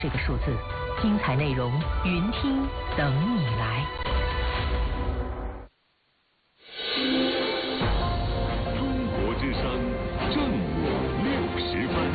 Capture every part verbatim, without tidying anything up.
这个数字，精彩内容云听等你来。 中国之声正午六十分。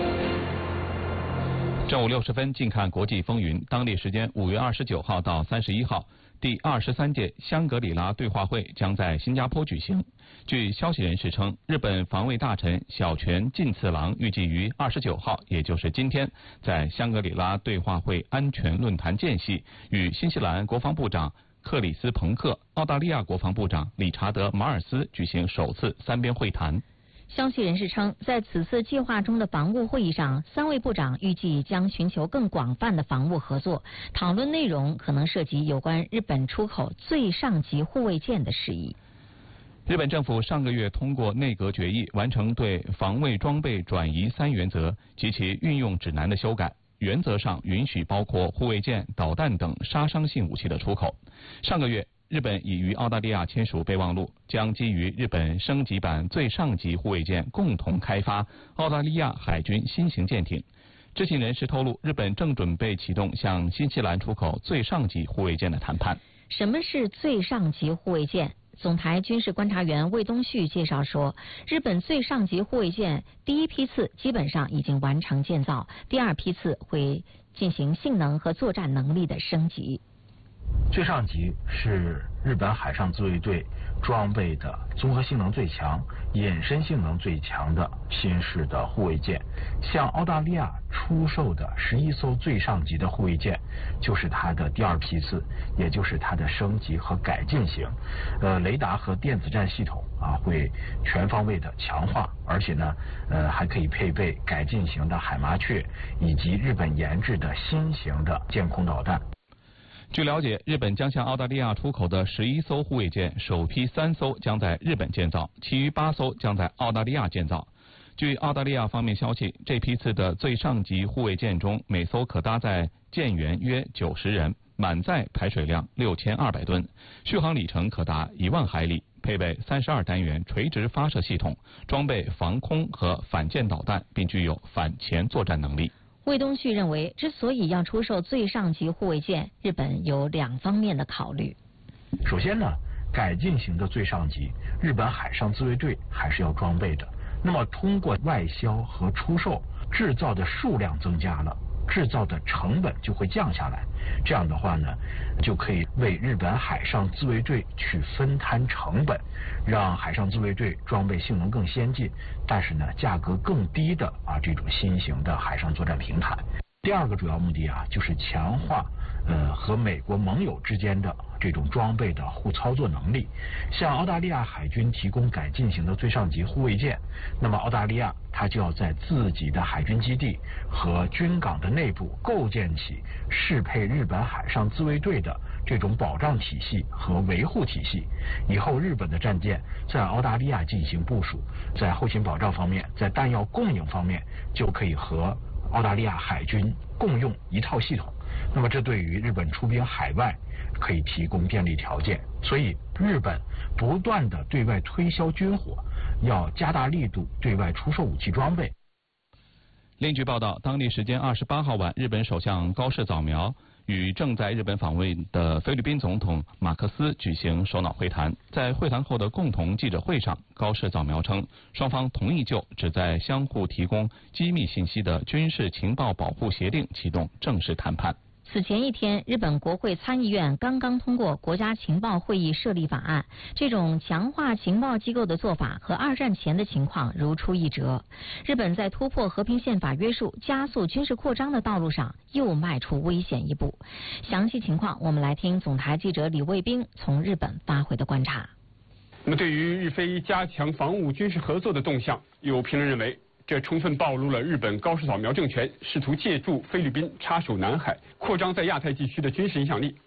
正午六十分，近看国际风云。当地时间五月二十九号到三十一号，第二十三届香格里拉对话会将在新加坡举行。据消息人士称，日本防卫大臣小泉进次郎预计于二十九号，也就是今天，在香格里拉对话会安全论坛间隙，与新西兰国防部长克里斯彭克、澳大利亚国防部长理查德马尔斯举行首次三边会谈。 消息人士称，在此次计划中的防务会议上，三位部长预计将寻求更广泛的防务合作，讨论内容可能涉及有关日本出口最上级护卫舰的事宜。 日本政府上个月通过内阁决议，完成对防卫装备转移三原则及其运用指南的修改，原则上允许包括护卫舰、导弹等杀伤性武器的出口。上个月，日本已与澳大利亚签署备忘录，将基于日本升级版最上级护卫舰共同开发澳大利亚海军新型舰艇。知情人士透露，日本正准备启动向新西兰出口最上级护卫舰的谈判。 什么是最上级护卫舰？总台军事观察员魏东旭介绍说，日本最上级护卫舰第一批次基本上已经完成建造，第二批次会进行性能和作战能力的升级。 最上级是日本海上自卫队装备的综合性能最强、隐身性能最强的新式的护卫舰。向澳大利亚出售的十一艘最上级的护卫舰，就是它的第二批次，也就是它的升级和改进型。呃，雷达和电子战系统啊会全方位的强化，而且呢，呃还可以配备改进型的海麻雀以及日本研制的新型的舰空导弹。 据了解，日本将向澳大利亚出口的十一艘护卫舰，首批三艘将在日本建造，其余八艘将在澳大利亚建造。据澳大利亚方面消息，这批次的最上级护卫舰中，每艘可搭载舰员约九十人，满载排水量六千二百吨，续航里程可达一万海里，配备三十二单元垂直发射系统，装备防空和反舰导弹，并具有反潜作战能力。 魏东旭认为，之所以要出售最上级护卫舰，日本有两方面的考虑。 首先呢，改进型的最上级，日本海上自卫队还是要装备的。那么通过外销和出售，制造的数量增加了，制造的成本就会降下来。这样的话呢，就可以为日本海上自卫队去分摊成本，让海上自卫队装备性能更先进，但是呢价格更低的啊这种新型的海上作战平台。第二个主要目的啊，就是强化呃和美国盟友之间的这种装备的互操作能力。向澳大利亚海军提供改进型的最上级护卫舰，那么澳大利亚它就要在自己的海军基地和军港的内部构建起适配日本海上自卫队的这种保障体系和维护体系。以后日本的战舰在澳大利亚进行部署，在后勤保障方面，在弹药供应方面，就可以和澳大利亚海军共用一套系统。那么这对于日本出兵海外可以提供便利条件。所以日本不断的对外推销军火，要加大力度对外出售武器装备。 另据报道，当地时间二十八号晚，日本首相高市早苗与正在日本访问的菲律宾总统马克思举行首脑会谈。在会谈后的共同记者会上，高市早苗称，双方同意就旨在相互提供机密信息的军事情报保护协定启动正式谈判。 此前一天，日本国会参议院刚刚通过国家情报会议设立法案，这种强化情报机构的做法和二战前的情况如出一辙。日本在突破和平宪法约束、加速军事扩张的道路上又迈出危险一步。详细情况，我们来听总台记者李卫兵从日本发回的观察。 那么，对于日菲加强防务军事合作的动向，有评论认为，这充分暴露了日本高市早苗政权试图借助菲律宾插手南海、扩张在亚太地区的军事影响力。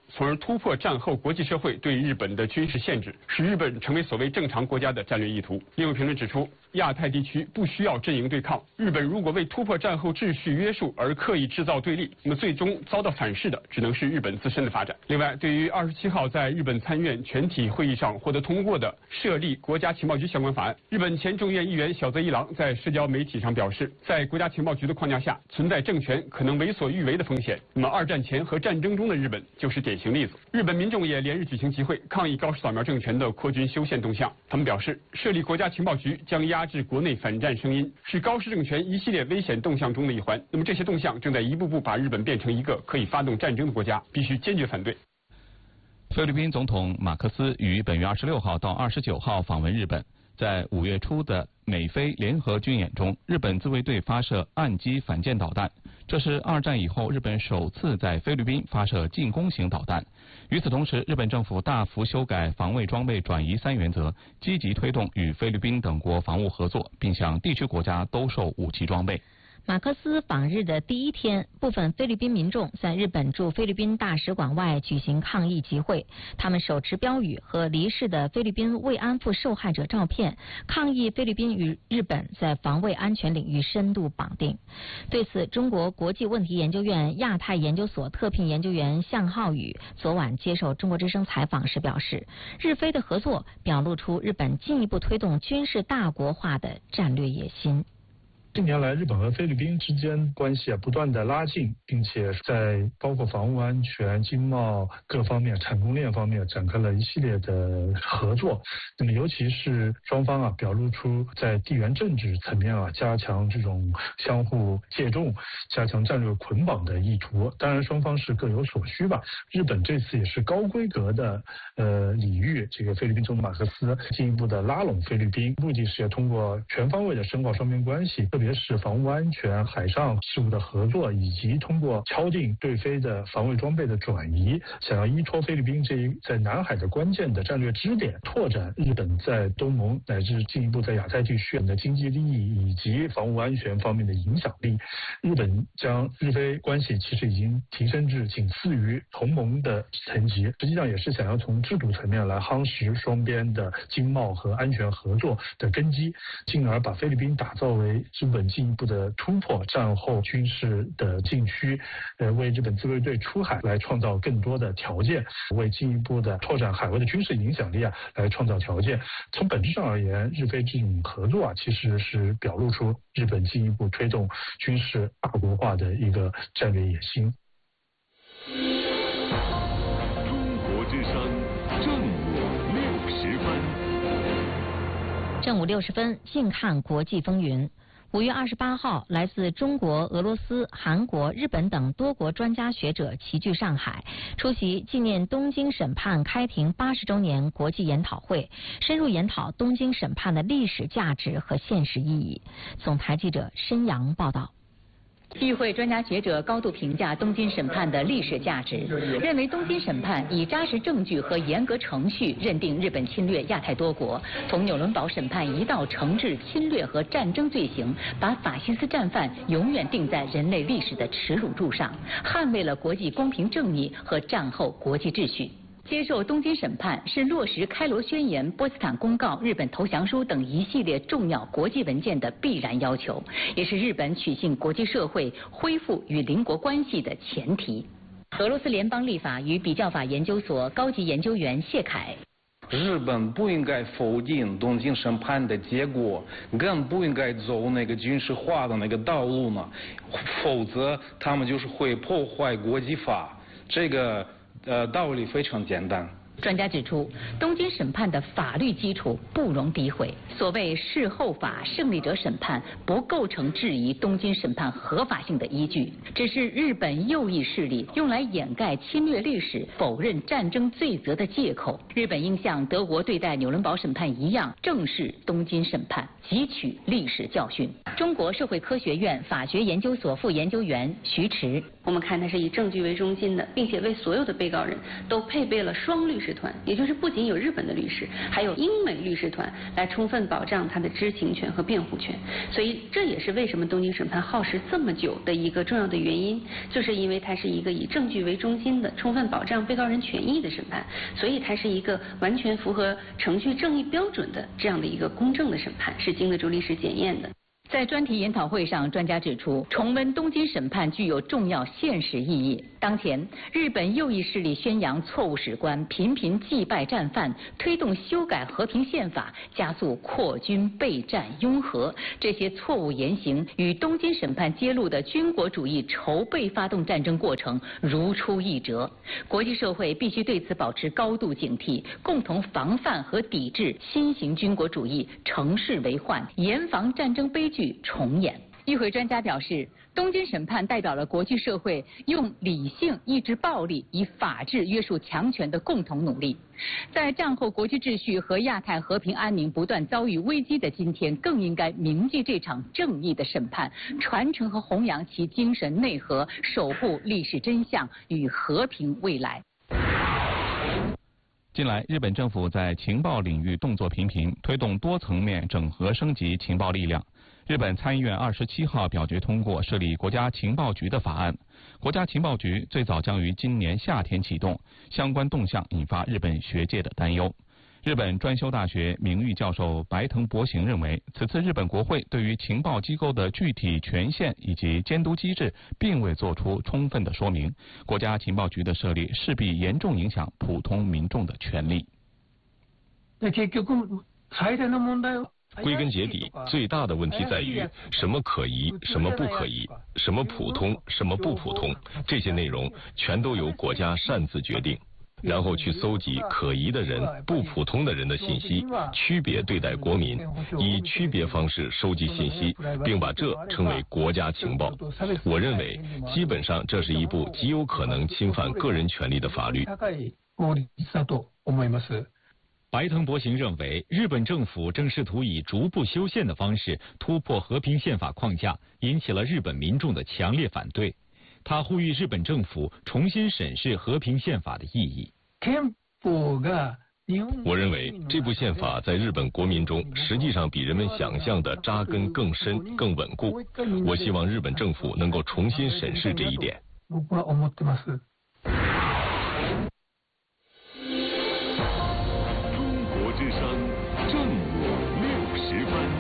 从而突破战后国际社会对日本的军事限制，使日本成为所谓正常国家的战略意图。另有评论指出，亚太地区不需要阵营对抗，日本如果为突破战后秩序约束而刻意制造对立，那么最终遭到反噬的只能是日本自身的发展。另外，对于二十七号在日本参院全体会议上获得通过的设立国家情报局相关法案，日本前众议院议员小泽一郎在社交媒体上表示，在国家情报局的框架下，存在政权可能为所欲为的风险。那么二战前和战争中的日本就是典型例子。日本民众也连日举行集会，抗议高市早苗政权的扩军修宪动向。他们表示，设立国家情报局将压制国内反战声音，是高市政权一系列危险动向中的一环。那么这些动向正在一步步把日本变成一个可以发动战争的国家，必须坚决反对。 菲律宾总统马克思于本月二十六号到二十九号访问日本。在五月初的美菲联合军演中，日本自卫队发射岸基反舰导弹，这是二战以后日本首次在菲律宾发射进攻型导弹。与此同时，日本政府大幅修改防卫装备转移三原则，积极推动与菲律宾等国防务合作，并向地区国家兜售武器装备。 马克思访日的第一天，部分菲律宾民众在日本驻菲律宾大使馆外举行抗议集会，他们手持标语和离世的菲律宾慰安妇受害者照片，抗议菲律宾与日本在防卫安全领域深度绑定。对此，中国国际问题研究院亚太研究所特聘研究员向浩宇昨晚接受中国之声采访时表示，日菲的合作表露出日本进一步推动军事大国化的战略野心。 近年来，日本和菲律宾之间关系啊不断的拉近，并且在包括防务安全、经贸各方面、产供链方面展开了一系列的合作。那么，尤其是双方啊表露出在地缘政治层面啊加强这种相互借重、加强战略捆绑的意图。当然，双方是各有所需吧。日本这次也是高规格的呃礼遇这个菲律宾总统马克思，进一步的拉拢菲律宾，目的是要通过全方位的深化双边关系。特别是防务安全、海上事务的合作，以及通过敲定对菲的防卫装备的转移，想要依托菲律宾这一在南海的关键的战略支点，拓展日本在东盟乃至进一步在亚太地区的经济利益以及防务安全方面的影响力。日本将日菲关系其实已经提升至仅次于同盟的层级，实际上也是想要从制度层面来夯实双边的经贸和安全合作的根基，进而把菲律宾打造为日本进一步的突破战后军事的禁区，呃，为日本自卫队出海来创造更多的条件，为进一步的拓展海外的军事影响力啊来创造条件。从本质上而言，日菲这种合作啊，其实是表露出日本进一步推动军事大国化的一个战略野心。 中国之声正午六十分。 正午六十分，静看国际风云。五月二十八号，来自中国、俄罗斯、韩国、日本等多国专家学者齐聚上海，出席纪念东京审判开庭八十周年国际研讨会，深入研讨东京审判的历史价值和现实意义。总台记者申阳报道。 与会专家学者高度评价东京审判的历史价值，认为东京审判以扎实证据和严格程序认定日本侵略亚太多国，同纽伦堡审判一道惩治侵略和战争罪行，把法西斯战犯永远钉在人类历史的耻辱柱上，捍卫了国际公平正义和战后国际秩序。接受东京审判是落实开罗宣言、波茨坦公告、日本投降书等一系列重要国际文件的必然要求，也是日本取信国际社会、恢复与邻国关系的前提。俄罗斯联邦立法与比较法研究所高级研究员谢凯。 日本不应该否定东京审判的结果，更不应该走那个军事化的那个道路呢，否则他们就是会破坏国际法。这个呃，道理非常简单。 专家指出，东京审判的法律基础不容诋毁。所谓事后法、胜利者审判，不构成质疑东京审判合法性的依据，只是日本右翼势力用来掩盖侵略历史、否认战争罪责的借口。日本应像德国对待纽伦堡审判一样，正视东京审判，汲取历史教训。中国社会科学院法学研究所副研究员徐迟， 我们看它是以证据为中心的，并且为所有的被告人都配备了双律师士团，也就是不仅有日本的律师，还有英美律师团来充分保障他的知情权和辩护权。所以这也是为什么东京审判耗时这么久的一个重要的原因，就是因为它是一个以证据为中心的、充分保障被告人权益的审判，所以它是一个完全符合程序正义标准的这样的一个公正的审判，是经得住历史检验的。 在专题研讨会上，专家指出，重温东京审判具有重要现实意义。当前，日本右翼势力宣扬错误史观，频频祭拜战犯，推动修改和平宪法，加速扩军备战拥核。这些错误言行与东京审判揭露的军国主义筹备发动战争过程如出一辙。国际社会必须对此保持高度警惕，共同防范和抵制新型军国主义乘势为患，严防战争悲剧重演。与会专家表示，东京审判代表了国际社会用理性抑制暴力，以法治约束强权的共同努力。在战后国际秩序和亚太和平安宁不断遭遇危机的今天，更应该铭记这场正义的审判，传承和弘扬其精神内核，守护历史真相与和平未来。 近来，日本政府在情报领域动作频频，推动多层面整合升级情报力量。日本参议院二十七号表决通过设立国家情报局的法案。国家情报局最早将于今年夏天启动，相关动向引发日本学界的担忧。日本专修大学名誉教授白藤博行认为，此次日本国会对于情报机构的具体权限以及监督机制并未做出充分的说明，国家情报局的设立势必严重影响普通民众的权利。 归根结底，最大的问题在于什么可疑，什么不可疑，什么普通，什么不普通，这些内容全都由国家擅自决定，然后去搜集可疑的人、不普通的人的信息，区别对待国民，以区别方式收集信息，并把这称为国家情报。我认为，基本上这是一部极有可能侵犯个人权利的法律。 白藤博行认为，日本政府正试图以逐步修宪的方式突破和平宪法框架，引起了日本民众的强烈反对。他呼吁日本政府重新审视和平宪法的意义。 我认为这部宪法在日本国民中实际上比人们想象的扎根更深、更稳固。我希望日本政府能够重新审视这一点。之声正午六十分。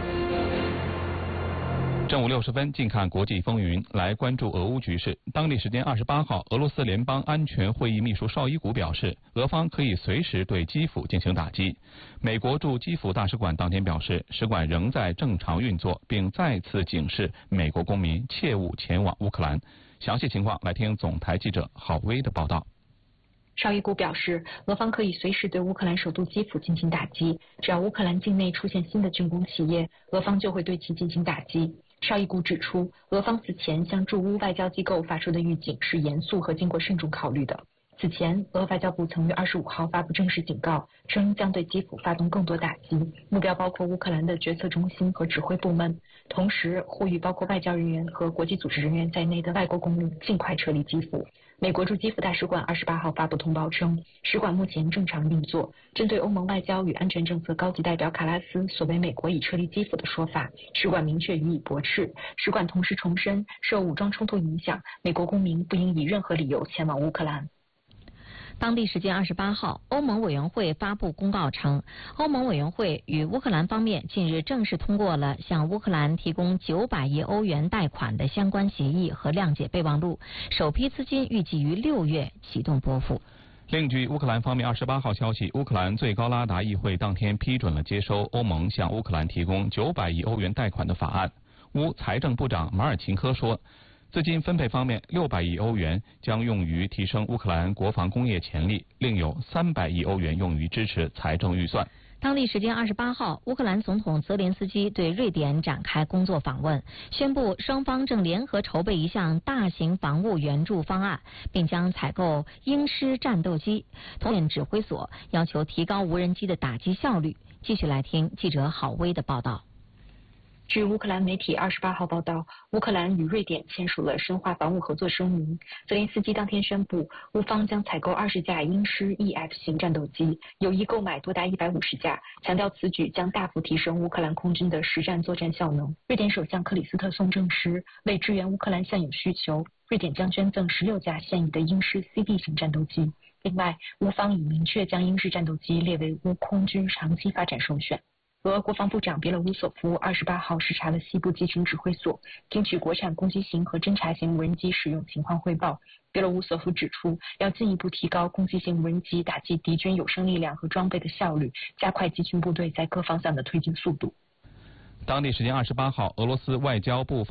正午六十分，近看国际风云，来关注俄乌局势。当地时间二十八号，俄罗斯联邦安全会议秘书绍伊古表示，俄方可以随时对基辅进行打击。美国驻基辅大使馆当天表示，使馆仍在正常运作，并再次警示美国公民切勿前往乌克兰。详细情况来听总台记者郝威的报道。 绍伊古表示，俄方可以随时对乌克兰首都基辅进行打击，只要乌克兰境内出现新的军工企业，俄方就会对其进行打击。绍伊古指出，俄方此前向驻乌外交机构发出的预警是严肃和经过慎重考虑的。此前，俄外交部曾于二十五号发布正式警告，称将对基辅发动更多打击，目标包括乌克兰的决策中心和指挥部门，同时呼吁包括外交人员和国际组织人员在内的外国公民尽快撤离基辅。美国驻基辅大使馆二十八号发布通报称，使馆目前正常运作。针对欧盟外交与安全政策高级代表卡拉斯所谓美国已撤离基辅的说法，使馆明确予以驳斥。使馆同时重申，受武装冲突影响，美国公民不应以任何理由前往乌克兰。 当地时间二十八号，欧盟委员会发布公告称，欧盟委员会与乌克兰方面近日正式通过了向乌克兰提供九百亿欧元贷款的相关协议和谅解备忘录，首批资金预计于六月启动拨付。 另据乌克兰方面二十八号消息，乌克兰最高拉达议会当天批准了接收欧盟向乌克兰提供九百亿欧元贷款的法案。乌财政部长马尔琴科说，资金分配方面，六百亿欧元将用于提升乌克兰国防工业潜力，另有三百亿欧元用于支持财政预算。 当地时间二十八号，乌克兰总统泽连斯基对瑞典展开工作访问，宣布双方正联合筹备一项大型防务援助方案，并将采购鹰狮战斗机。同电指挥所要求提高无人机的打击效率。继续来听记者郝威的报道。 据乌克兰媒体二十八号报道，乌克兰与瑞典签署了深化防务合作声明。泽连斯基当天宣布，乌方将采购二十架鹰狮 E F 型战斗机，有意购买多达一百五十架，强调此举将大幅提升乌克兰空军的实战作战效能。瑞典首相克里斯特松证实，为支援乌克兰现有需求，瑞典将捐赠十六架现役的鹰狮 C D 型战斗机。另外，乌方已明确将鹰式战斗机列为乌空军长期发展首选。俄国防部长别勒乌索夫二十八号视察了西部集群指挥所，听取国产攻击型和侦察型无人机使用情况汇报。别勒乌索夫指出，要进一步提高攻击型无人机打击敌军有生力量和装备的效率，加快集群部队在各方向的推进速度。 当地时间二十八号，俄罗斯外交部